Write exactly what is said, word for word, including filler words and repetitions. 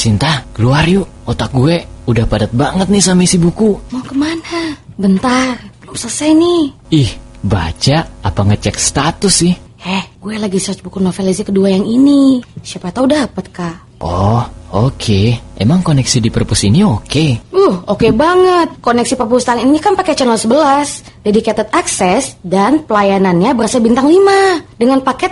Sinta, keluar yuk. Otak gue udah padat banget nih sama isi buku. Mau kemana? Bentar, belum selesai nih. Ih, baca apa ngecek status sih? Eh, gue lagi search buku novelisasi kedua yang ini. Siapa tahu dapat, Kak. Oh, oke. Okay. Emang koneksi di perpus ini oke? Okay? Uh, oke okay banget. Koneksi perpustakaan ini kan pakai channel sebelas, dedicated access, dan pelayanannya berasa bintang lima. Dengan paket